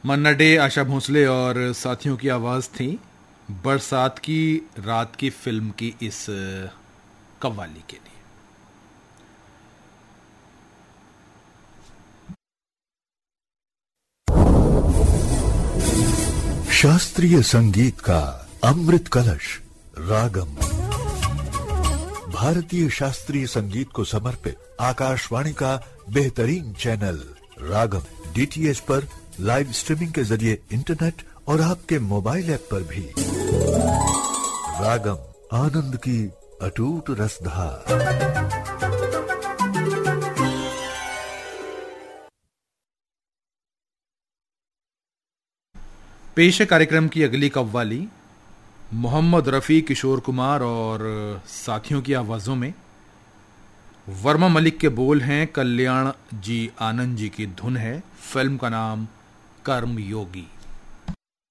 मन्ना day, Asha Bhosle और साथियों की आवाज थी बरसात की रात की फिल्म की इस कव्वाली के लिए। शास्त्रीय संगीत का अमृत कलश रागम, भारतीय शास्त्रीय संगीत को समर्पित आकाशवाणी का बेहतरीन चैनल रागम, डीटीएच पर लाइव स्ट्रीमिंग के जरिए इंटरनेट और आपके मोबाइल ऐप पर भी। रागम, आनंद की अटूट रसधार। पेश है कार्यक्रम की अगली कव्वाली मोहम्मद रफ़ी, किशोर कुमार और साथियों की आवाज़ों में। वर्मा मलिक के बोल हैं, कल्याण जी आनंद जी की धुन है। फिल्म का नाम कर्म योगी।